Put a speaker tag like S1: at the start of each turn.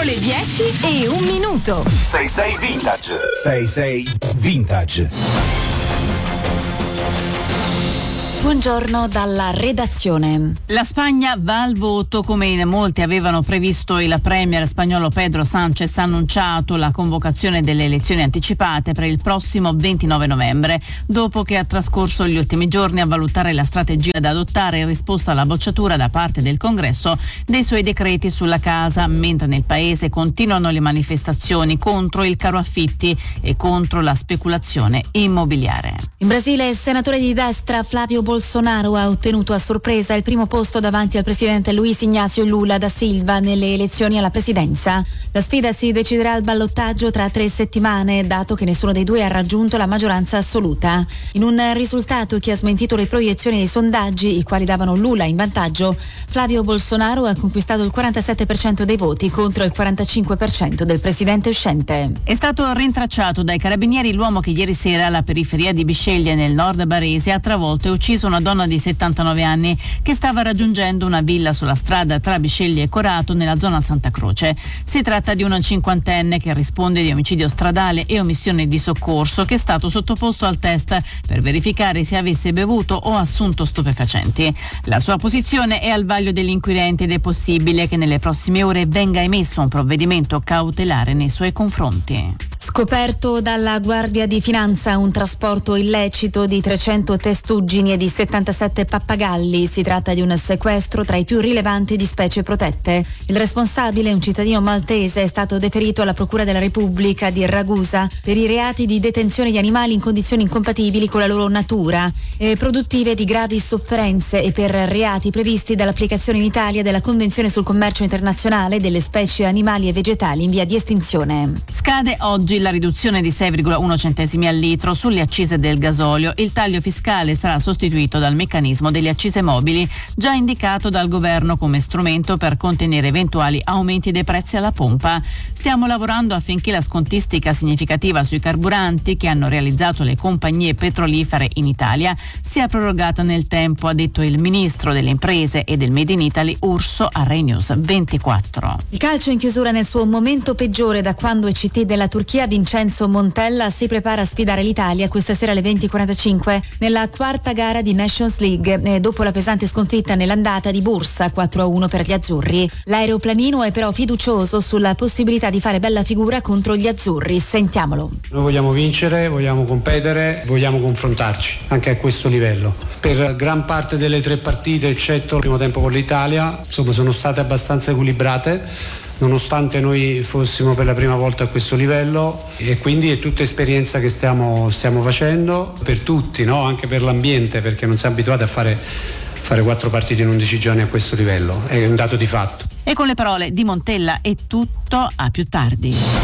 S1: Sono le 10:01.
S2: 66 Vintage. 66 Vintage.
S3: Buongiorno dalla redazione.
S4: La Spagna va al voto. Come in molti avevano previsto, il premier spagnolo Pedro Sánchez ha annunciato la convocazione delle elezioni anticipate per il prossimo 29 novembre, dopo che ha trascorso gli ultimi giorni a valutare la strategia da adottare in risposta alla bocciatura da parte del Congresso dei suoi decreti sulla casa, mentre nel paese continuano le manifestazioni contro il caro affitti e contro la speculazione immobiliare.
S3: In Brasile il senatore di destra Flávio Bolsonaro ha ottenuto a sorpresa il primo posto davanti al presidente Luiz Inácio Lula da Silva nelle elezioni alla presidenza. La sfida si deciderà al ballottaggio tra 3 settimane, dato che nessuno dei due ha raggiunto la maggioranza assoluta. In un risultato che ha smentito le proiezioni dei sondaggi, i quali davano Lula in vantaggio, Flávio Bolsonaro ha conquistato il 47% dei voti contro il 45% del presidente uscente.
S4: È stato rintracciato dai carabinieri l'uomo che ieri sera alla periferia di Bisceglie nel nord barese ha travolto e ucciso una donna di 79 anni che stava raggiungendo una villa sulla strada tra Bisceglie e Corato nella zona Santa Croce. Si tratta di una cinquantenne che risponde di omicidio stradale e omissione di soccorso, che è stato sottoposto al test per verificare se avesse bevuto o assunto stupefacenti. La sua posizione è al vaglio degli inquirenti ed è possibile che nelle prossime ore venga emesso un provvedimento cautelare nei suoi confronti.
S3: Scoperto dalla Guardia di Finanza un trasporto illecito di 300 testuggini e di 77 pappagalli. Si tratta di un sequestro tra i più rilevanti di specie protette. Il responsabile, un cittadino maltese, è stato deferito alla Procura della Repubblica di Ragusa per i reati di detenzione di animali in condizioni incompatibili con la loro natura e produttive di gravi sofferenze e per reati previsti dall'applicazione in Italia della Convenzione sul commercio internazionale delle specie animali e vegetali in via di estinzione.
S4: Scade oggi la riduzione di 6,1 centesimi al litro sulle accise del gasolio. Il taglio fiscale sarà sostituito dal meccanismo delle accise mobili, già indicato dal governo come strumento per contenere eventuali aumenti dei prezzi alla pompa. Stiamo lavorando affinché la scontistica significativa sui carburanti che hanno realizzato le compagnie petrolifere in Italia sia prorogata nel tempo, ha detto il ministro delle imprese e del Made in Italy Urso a Rai News 24.
S3: Il calcio in chiusura nel suo momento peggiore da quando il CT della Turchia Vincenzo Montella si prepara a sfidare l'Italia questa sera alle 20:45 nella quarta gara di Nations League, dopo la pesante sconfitta nell'andata di Bursa 4-1 per gli azzurri. L'aeroplanino è però fiducioso sulla possibilità di fare bella figura contro gli azzurri. Sentiamolo.
S5: Noi vogliamo vincere, vogliamo competere, vogliamo confrontarci anche a questo livello. Per gran parte delle 3 partite, eccetto il primo tempo con l'Italia, insomma, sono state abbastanza equilibrate, nonostante noi fossimo per la prima volta a questo livello, e quindi è tutta esperienza che stiamo facendo per tutti, no? Anche per l'ambiente, perché non siamo abituati a fare 4 partite in 11 giorni a questo livello, è un dato di fatto.
S4: E con le parole di Montella è tutto, a più tardi.